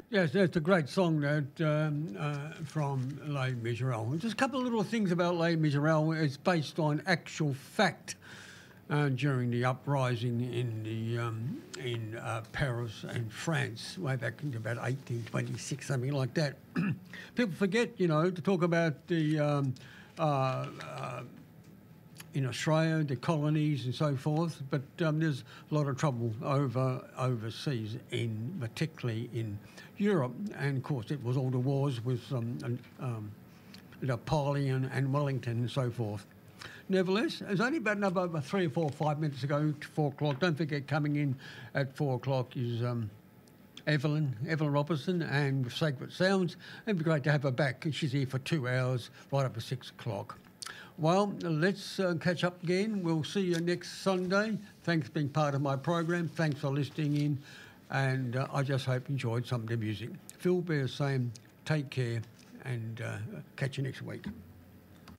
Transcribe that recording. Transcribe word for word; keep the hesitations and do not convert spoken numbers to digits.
Yes, that's a great song that um, uh, from Les Miserables. Just a couple of little things about Les Miserables. It's based on actual fact uh, during the uprising in the um, in uh, Paris and France, way back in about eighteen twenty-six, something like that. People forget, you know, to talk about the um, uh, uh, in Australia, the colonies and so forth, but um, there's a lot of trouble over overseas, in particularly in Europe, and of course it was all the wars with um, um, Napoleon and Wellington and so forth. Nevertheless, it's only about another three or four, five minutes ago to four o'clock. Don't forget, coming in at four o'clock is um, Evelyn, Evelyn Robertson, and with Sacred Sounds. It'd be great to have her back. She's here for two hours, right up to six o'clock. Well, let's uh, catch up again. We'll see you next Sunday. Thanks for being part of my program. Thanks for listening in. And uh, I just hope you enjoyed some of the music. Phil Bear saying take care and uh, catch you next week.